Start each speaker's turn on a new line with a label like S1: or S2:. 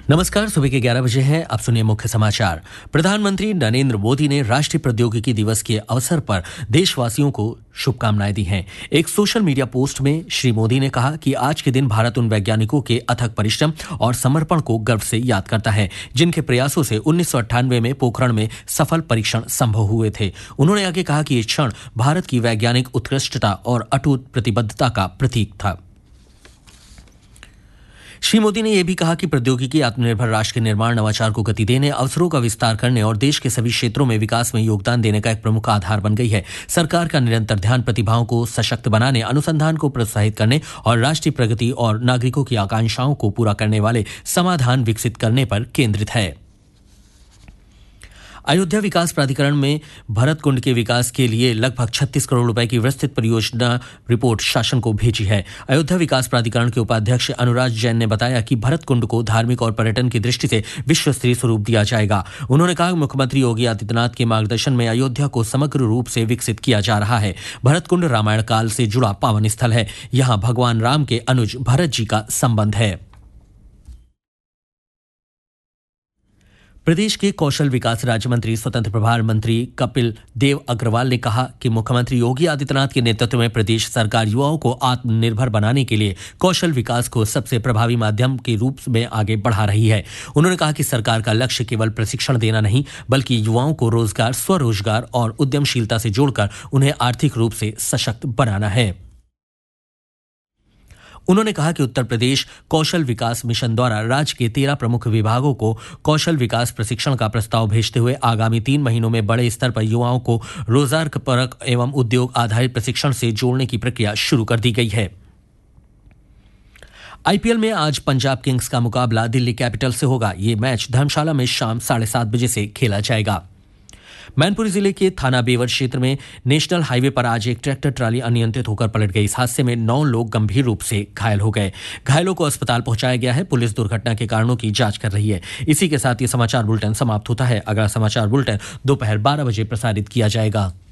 S1: नमस्कार। सुबह के 11 बजे हैं। अब सुनिए मुख्य समाचार। प्रधानमंत्री नरेंद्र मोदी ने राष्ट्रीय प्रौद्योगिकी दिवस के अवसर पर देशवासियों को शुभकामनाएं दी हैं। एक सोशल मीडिया पोस्ट में श्री मोदी ने कहा कि आज के दिन भारत उन वैज्ञानिकों के अथक परिश्रम और समर्पण को गर्व से याद करता है जिनके प्रयासों से 1998 में पोखरण में सफल परीक्षण संभव हुए थे। उन्होंने आगे कहा कि ये क्षण भारत की वैज्ञानिक उत्कृष्टता और अटूट प्रतिबद्धता का प्रतीक था। श्री मोदी ने यह भी कहा कि प्रौद्योगिकी आत्मनिर्भर राष्ट्र के निर्माण, नवाचार को गति देने, अवसरों का विस्तार करने और देश के सभी क्षेत्रों में विकास में योगदान देने का एक प्रमुख आधार बन गई है। सरकार का निरंतर ध्यान प्रतिभाओं को सशक्त बनाने, अनुसंधान को प्रोत्साहित करने और राष्ट्रीय प्रगति और नागरिकों की आकांक्षाओं को पूरा करने वाले समाधान विकसित करने पर केंद्रित है। अयोध्या विकास प्राधिकरण में भरत कुंड के विकास के लिए लगभग 36 करोड़ रुपए की विस्तृत परियोजना रिपोर्ट शासन को भेजी है। अयोध्या विकास प्राधिकरण के उपाध्यक्ष अनुराग जैन ने बताया कि भरत कुंड को धार्मिक और पर्यटन की दृष्टि से विश्व स्तरीय स्वरूप दिया जाएगा। उन्होंने कहा कि मुख्यमंत्री योगी आदित्यनाथ के मार्गदर्शन में अयोध्या को समग्र रूप से विकसित किया जा रहा है। भरत कुंड रामायण काल से जुड़ा पावन स्थल है। यहाँ भगवान राम के अनुज भरत जी का संबंध है। प्रदेश के कौशल विकास राज्य मंत्री, स्वतंत्र प्रभार मंत्री कपिल देव अग्रवाल ने कहा कि मुख्यमंत्री योगी आदित्यनाथ के नेतृत्व में प्रदेश सरकार युवाओं को आत्मनिर्भर बनाने के लिए कौशल विकास को सबसे प्रभावी माध्यम के रूप में आगे बढ़ा रही है। उन्होंने कहा कि सरकार का लक्ष्य केवल प्रशिक्षण देना नहीं, बल्कि युवाओं को रोजगार, स्वरोजगार और उद्यमशीलता से जोड़कर उन्हें आर्थिक रूप से सशक्त बनाना है। उन्होंने कहा कि उत्तर प्रदेश कौशल विकास मिशन द्वारा राज्य के 13 प्रमुख विभागों को कौशल विकास प्रशिक्षण का प्रस्ताव भेजते हुए आगामी 3 महीनों में बड़े स्तर पर युवाओं को रोजगार परक एवं उद्योग आधारित प्रशिक्षण से जोड़ने की प्रक्रिया शुरू कर दी गई है। आईपीएल में आज पंजाब किंग्स का मुकाबला दिल्ली कैपिटल से होगा। ये मैच धर्मशाला में शाम 7:30 बजे से खेला जाएगा। मैनपुरी जिले के थाना बेवर क्षेत्र में नेशनल हाईवे पर आज एक ट्रैक्टर ट्राली अनियंत्रित होकर पलट गई। इस हादसे में 9 लोग गंभीर रूप से घायल हो गए। घायलों को अस्पताल पहुंचाया गया है। पुलिस दुर्घटना के कारणों की जांच कर रही है। इसी के साथ ये समाचार बुलेटिन समाप्त होता है। अगला समाचार बुलेटिन दोपहर 12 बजे प्रसारित किया जाएगा।